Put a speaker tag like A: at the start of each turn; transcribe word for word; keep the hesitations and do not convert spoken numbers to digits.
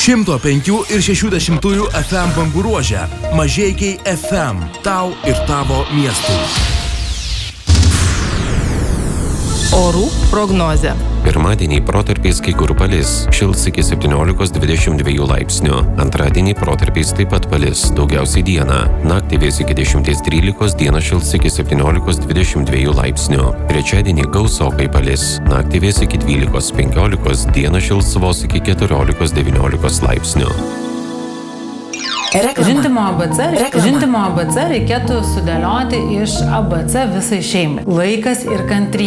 A: šimto penkių ir šešių dešimtųjų F M bangų ruože. Mažeikiai F M. Tau ir tavo miestui.
B: Orų prognozė.
C: Pirmadienį protarpiais kai kur palis, šils iki septyniolikos dvidešimt dviejų laipsnių. Antradienį protarpiais taip pat palis, daugiausiai dieną. Naktį vės iki dešimties trylikos, dieną šils iki septyniolikos dvidešimt dviejų laipsnių. Trečiadienį gausokai palis, naktį vės iki dvylikos penkiolikos, dieną šils vos iki keturiolikos devyniolikos laipsnių.
D: Žindymo A B C, žindymo A B C reikėtų sudėlioti iš A B C visai šeimai. Laikas ir kantrybė.